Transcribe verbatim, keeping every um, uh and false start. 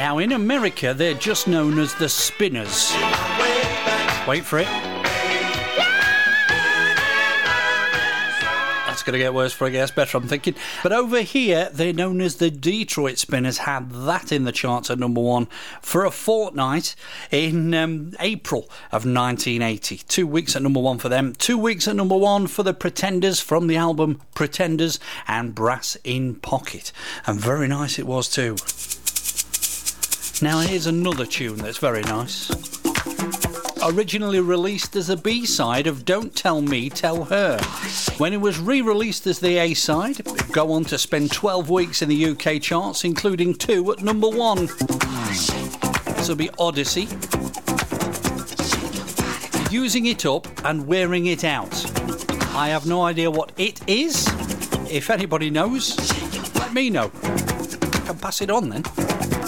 Now, in America, they're just known as the Spinners. Wait for it. That's going to get worse before it gets better, I'm thinking. But over here, they're known as the Detroit Spinners. Had that in the charts at number one for a fortnight in um, April of nineteen eighty. Two weeks at number one for them. Two weeks at number one for the Pretenders from the album Pretenders and Brass in Pocket. And very nice it was too. Now here's another tune that's very nice. Originally released as a B-side of Don't Tell Me, Tell Her. When it was re-released as the A-side, it would go on to spend twelve weeks in the U K charts, including two at number one. This will be Odyssey. Using It Up and Wearing It Out. I have no idea what it is. If anybody knows, let me know. I can pass it on then.